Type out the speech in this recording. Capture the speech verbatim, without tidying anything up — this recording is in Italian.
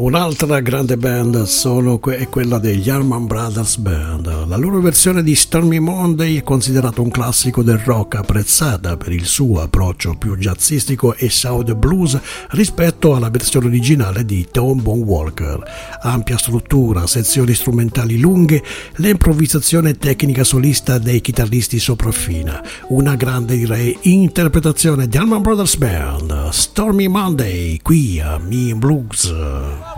Un'altra grande band solo è quella degli Allman Brothers Band. La loro versione di Stormy Monday è considerata un classico del rock, apprezzata per il suo approccio più jazzistico e sound blues rispetto alla versione originale di Tom Bonwalker. Ampia struttura, sezioni strumentali lunghe, l'improvvisazione tecnica solista dei chitarristi sopraffina. Una grande, direi, interpretazione di Allman Brothers Band. Stormy Monday, qui a Me Blues.